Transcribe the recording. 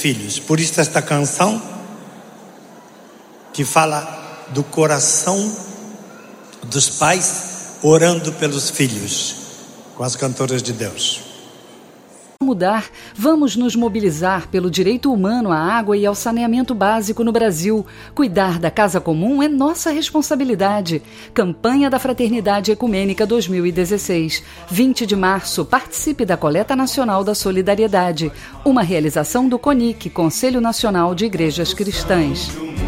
filhos. Por isso esta canção que fala do coração dos pais orando pelos filhos, com as cantoras de Deus. Mudar, vamos nos mobilizar pelo direito humano à água e ao saneamento básico no Brasil. Cuidar da casa comum é nossa responsabilidade. Campanha da Fraternidade Ecumênica 2016. 20 de março, participe da Coleta Nacional da Solidariedade. Uma realização do CONIC, Conselho Nacional de Igrejas Cristãs.